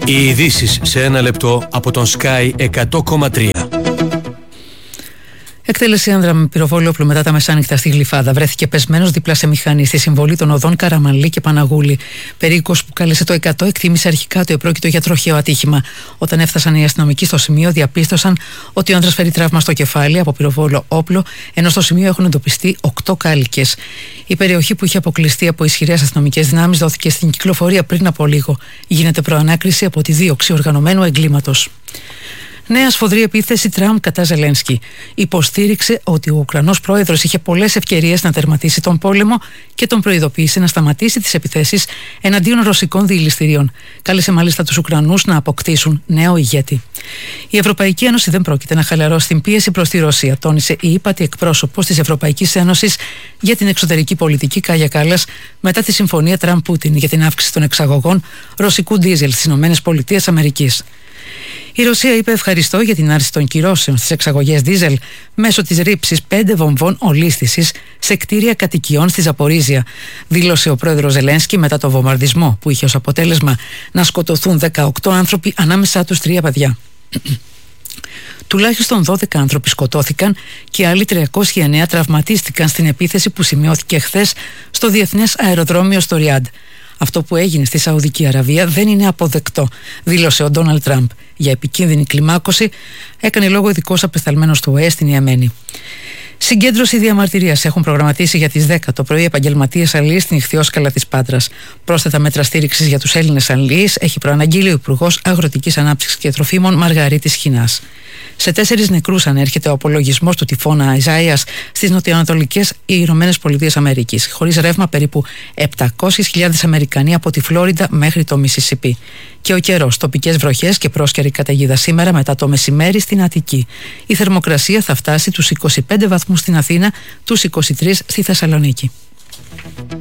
Οι ειδήσεις σε ένα λεπτό από τον Sky 100,3. Εκτέλεση άνδρα με πυροβόλιο όπλο μετά τα μεσάνυχτα στη Γλυφάδα. Βρέθηκε πεσμένος δίπλα σε μηχανή στη συμβολή των οδών Καραμανλή και Παναγούλη. Περίοικος που κάλεσε το 100 εκτίμησε αρχικά ότι επρόκειτο για τροχαίο ατύχημα. Όταν έφτασαν οι αστυνομικοί στο σημείο, διαπίστωσαν ότι ο άνδρας φέρει τραύμα στο κεφάλι από πυροβόλο όπλο, ενώ στο σημείο έχουν εντοπιστεί 8 κάλικες. Η περιοχή που είχε αποκλειστεί από ισχυρές αστυνομικές δυνάμεις δόθηκε στην κυκλοφορία πριν από λίγο. Γίνεται προανάκριση από τη δίωξη οργανωμένου εγκλήματος. Νέα σφοδρή επίθεση Τραμπ κατά Ζελένσκι. Υποστήριξε ότι ο Ουκρανός πρόεδρος είχε πολλές ευκαιρίες να τερματίσει τον πόλεμο και τον προειδοποίησε να σταματήσει τις επιθέσεις εναντίον ρωσικών διυλιστηρίων. Κάλεσε μάλιστα τους Ουκρανούς να αποκτήσουν νέο ηγέτη. Η Ευρωπαϊκή Ένωση δεν πρόκειται να χαλαρώσει την πίεση προς τη Ρωσία, τόνισε η ύπατη εκπρόσωπος της Ευρωπαϊκής Ένωσης για την εξωτερική πολιτική Κάγια Κάλλας μετά τη συμφωνία Τραμπ-Πούτιν για την αύξηση των εξαγωγών ρωσικού ντίζελ στις ΗΠΑ. Η Ρωσία είπε ευχαριστώ για την άρση των κυρώσεων στις εξαγωγές ντίζελ μέσω της ρήψης 5 βομβών ολίσθησης σε κτίρια κατοικιών στη Ζαπορίζια, δήλωσε ο πρόεδρος Ζελένσκι μετά το βομβαρδισμό που είχε ως αποτέλεσμα να σκοτωθούν 18 άνθρωποι, ανάμεσά τους 3 παιδιά. Τουλάχιστον 12 άνθρωποι σκοτώθηκαν και άλλοι 309 τραυματίστηκαν στην επίθεση που σημειώθηκε χθες στο Διεθνές Αεροδρόμιο στο Ριάντ. Αυτό που έγινε στη Σαουδική Αραβία δεν είναι αποδεκτό, δήλωσε ο Ντόναλντ Τραμπ. Για επικίνδυνη κλιμάκωση έκανε λόγο ειδικός απεσταλμένος του ΟΕΕ στην Ιεμένη. Συγκέντρωση διαμαρτυρίας έχουν προγραμματίσει για τις 10 το πρωί επαγγελματίες αλληλείς στην Ιχθυόσκαλα της Πάτρας. Πρόσθετα μέτρα στήριξης για τους Έλληνες αλληλείς έχει προαναγγείλει ο Υπουργός Αγροτικής Ανάπτυξης και Τροφίμων Μαργαρίτης Χινάς. Σε 4 νεκρούς ανέρχεται ο απολογισμός του τυφώνα Αϊζάιας στις νοτιοανατολικές Ηνωμένες Πολιτείες Αμερικής. Χωρίς ρεύμα περίπου 700.000 Αμερικανοί από τη Φλόριντα μέχρι το Μισισιπί. Και ο καιρός, τοπικές βροχές και πρόσκαιρη καταιγίδα σήμερα μετά το μεσημέρι στην Αττική. Η θερμοκρασία θα φτάσει τους 25 βαθμούς στην Αθήνα, τους 23 στη Θεσσαλονίκη.